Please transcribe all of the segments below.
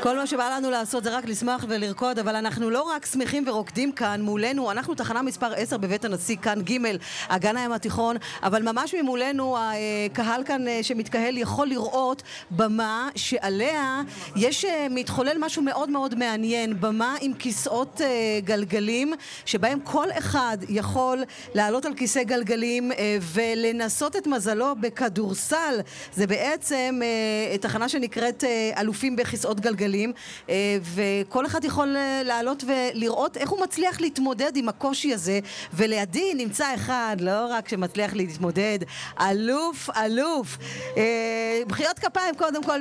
כל מה שבא לנו לעשות זה רק לשמח ולרקוד, אבל אנחנו לא רק שמחים ורוקדים כאן מולנו, אנחנו תחנה מספר 10 בבית הנשיא, כאן ג' אגן הים התיכון, אבל ממש ממולנו הקהל כאן שמתקהל יכול לראות במה שעליה יש מתחולל משהו מאוד מאוד מעניין, במה עם כיסאות גלגלים, שבהם כל אחד יכול לעלות על כיסא גלגלים ולנסות את מזלו בכדורסל. זה בעצם תחנה שנקראת אלופים בכיסאות גלגלים, וכל אחד יכול לעלות ולראות איך הוא מצליח להתמודד עם הקושי הזה, ולידי נמצא אחד, לא רק שמצליח להתמודד, אלוף. בחיית כפיים קודם כל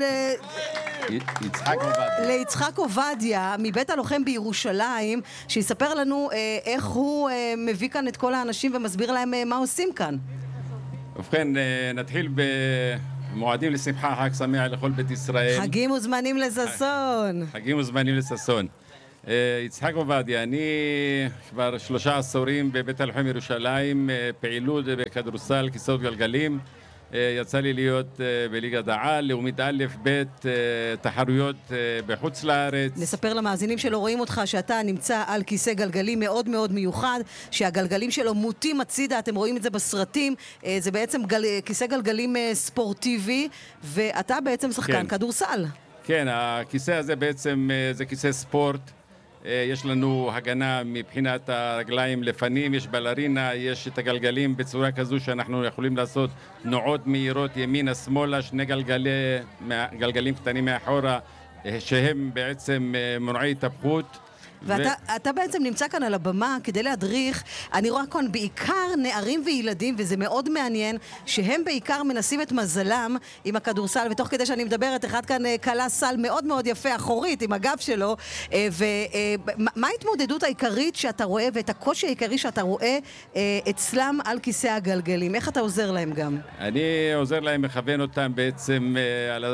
ליצחק עובדיה מבית הלוחם בירושלים, שיספר לנו איך הוא מביא כאן את כל האנשים ומסביר להם מה עושים כאן. ובכן, נתחיל במועדים לשמחה, חג שמח לכל בית ישראל. חגים וזמנים לששון. חגים וזמנים לששון. יצחק עובדיה, אני כבר 3 עשורים בבית הלוחם ירושלים, פעילות בכדורסל, כיסאות גלגלים. יצא לי להיות בליגת העל, לאומית א' ב', תחרויות בחוץ לארץ. נספר למאזינים שלא רואים אותך שאתה נמצא על כיסא גלגלים מאוד מאוד מיוחד, שהגלגלים שלו מוטים הצידה, אתם רואים את זה בסרטים, זה בעצם כיסא גלגלים ספורטיבי, ואתה בעצם שחקן כדורסל. כן, הכיסא הזה בעצם זה כיסא ספורט. יש לנו הגנה מבחינת הרגליים לפנים, יש בלרינה, יש את הגלגלים בצורה כזו שאנחנו יכולים לעשות תנועות מהירות ימינה שמאלה, 2 גלגלים קטנים מאחורה שהם בעצם מונעי התהפכות. ואתה בעצם נמצא כאן על הבמה כדי להדריך, אני רואה כאן בעיקר נערים וילדים, וזה מאוד מעניין שהם בעיקר מנסים את מזלם עם הכדורסל, ותוך כדי שאני מדברת, אחד כאן קלה סל מאוד מאוד יפה אחורית עם הגב שלו, ומה ההתמודדות העיקרית שאתה רואה ואת הקושי העיקרי שאתה רואה אצלם על כיסא הגלגלים? איך אתה עוזר להם גם? אני עוזר להם, מכוון אותם בעצם על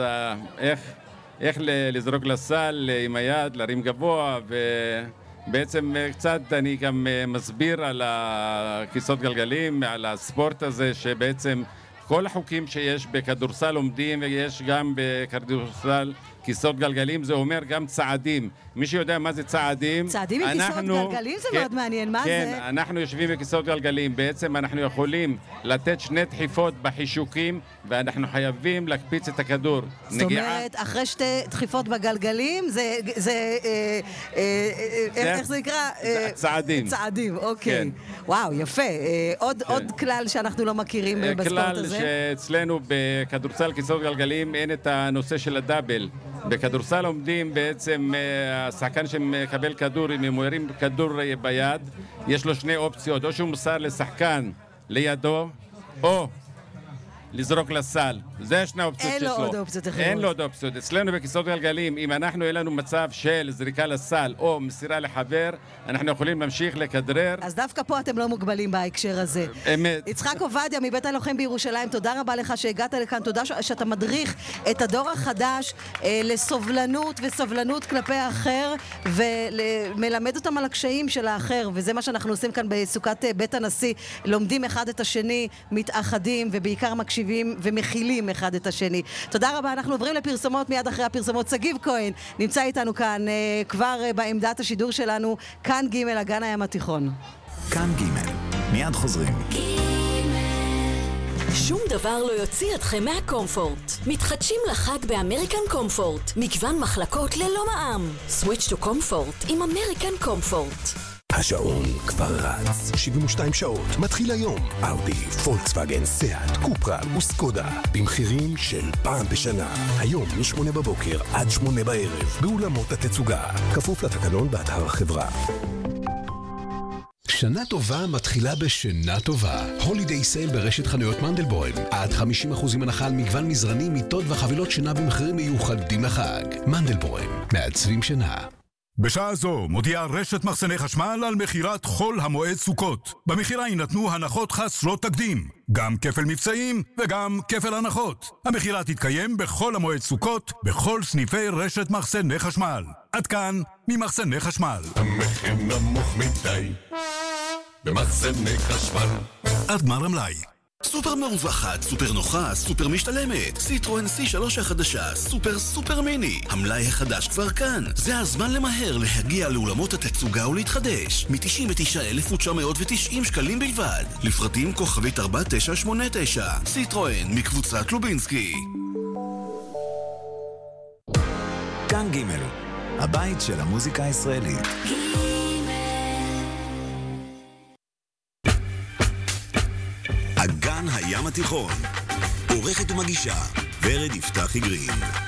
איך לזרוק לסל עם היד, להרים גבוה, ובעצם קצת אני גם מסביר על הכיסאות גלגלים, על הספורט הזה, שבעצם כל החוקים שיש בכדורסל עומדים, ויש גם בכדורסל כיסאות גלגלים, זה אומר גם צעדים. מי שיודע מה זה צעדים, צעדים עם כיסאות גלגלים זה מאוד מעניין, מה זה? כן, אנחנו יושבים בכיסאות גלגלים, בעצם אנחנו יכולים לתת 2 דחיפות בחישוקים, ואנחנו חייבים להקפיץ את הכדור. זאת אומרת, אחרי 2 דחיפות בגלגלים, איך זה נקרא? צעדים. צעדים, אוקיי. וואו, יפה. עוד כלל שאנחנו לא מכירים בספורט הזה. כלל שאצלנו בכדורסל כיסאות גלגלים אין את הנושא של הדאבל. בכדורסל עומדים בעצם השחקן שמקבל כדור, אם הוא ירים כדור ביד, יש לו 2 אופציות, או שהוא מוסר לשחקן לידו, או לזרוק לסל. זה 2 אופציות שיש לו. אין לו עוד אופציות אחרות. אין לו עוד אופציות. אצלנו בכיסאות גלגלים, אם אין לנו מצב של זריקה לסל או מסירה לחבר, אנחנו יכולים להמשיך לכדרר. אז דווקא פה אתם לא מוגבלים בהקשר הזה. אמת. יצחק עובדיה מבית הלוחם בירושלים, תודה רבה לך שהגעת לכאן, תודה שאתה מדריך את הדור החדש לסובלנות וסבלנות כלפי האחר, ומלמד אותם על הקשיים של האחר, וזה מה שאנחנו עושים כאן בסוכת בית הנשיא, לומדים אחד את השני, מתאחדים ובעיקר מקשיבים ומכילים אחד את השני. תודה רבה, אנחנו עוברים לפרסומות, מיד אחרי הפרסומות סגיב כהן נמצא איתנו כאן כבר בעמדת השידור שלנו, כאן ג' אגן הים התיכון. כאן ג' מיד חוזרים. שום דבר לא יוציא אתכם מהקומפורט. מתחדשים לחג באמריקן קומפורט. מגוון מחלקות ללא מע"מ. סוויץ' טו קומפורט עם אמריקן קומפורט. השעון כבר רץ, 72 שעות, מתחיל היום. אאודי, פולקסווגן, סיאט, קופרה וסקודה, במחירים של פעם בשנה. היום מ-8 בבוקר עד 8 בערב, באולמות התצוגה. כפוף לתקנון באתר החברה. שנה טובה מתחילה בשינה טובה. הולידיי סייל ברשת חנויות מנדלבוים. עד 50% הנחה על מגוון מזרני, מיטות וחבילות שינה במחירים מיוחדים לחג. מנדלבוים, מעצבים שינה. בשעה זו מודיעה רשת מחסני חשמל על מחירת חול המועד סוכות. במחירה יינתנו הנחות חסרות תקדים, גם כפל מבצעים וגם כפל הנחות. המחירה תתקיים בכל המועד סוכות, בכל סניפי רשת מחסני חשמל. עד כאן ממחסני חשמל. המחיר נמוך מדי במחסני חשמל. עד גמר המלאי. סופר מרווחת, סופר נוחה, סופר משתלמת. סיטרואן C3 החדשה, סופר מיני. המלאי החדש כבר כאן. זה הזמן למהר להגיע לאולמות התצוגה ולהתחדש. מ-99,990 שקלים בלבד. לפרטים כוכבית 4989. סיטרואן מקבוצת לובינסקי. כאן ג' הבית של המוזיקה הישראלית. אגן הים התיכון, עורכת ומגישה ורד יפתחי גרין.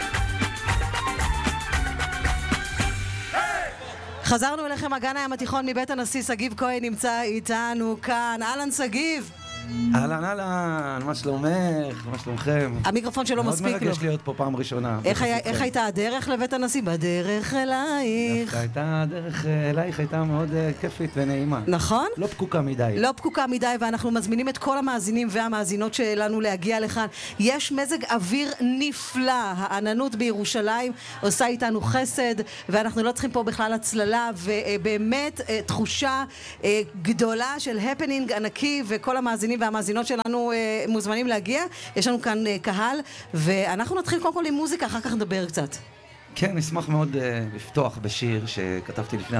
חזרנו אליכם, אגן הים התיכון מבית הנשיא. סגיב כהן נמצא איתנו כאן. אהלן סגיב. אהלן, מה שלומך? מה שלומכם? המיקרופון שלו מספיק לו. מאוד מרגש להיות פה פעם ראשונה. איך הייתה הדרך לבית הנשיא? בדרך אלייך. הדרך אלייך הייתה מאוד כיפית ונעימה. נכון? לא פקוקה מדי. לא פקוקה מדי, ואנחנו מזמינים את כל המאזינים והמאזינות שלנו להגיע לכאן. יש מזג אוויר נפלא. העננות בירושלים עושה איתנו חסד, ואנחנו לא צריכים פה בכלל הצללה, ובאמת תחושה גדולה של הפנינג ענקי, וכל המאזינים והמאזינות שלנו מוזמנים להגיע. יש לנו כאן קהל, ואנחנו נתחיל קודם כל עם מוזיקה, אחר כך נדבר קצת. כן, נשמח מאוד לפתוח בשיר שכתבתי לפני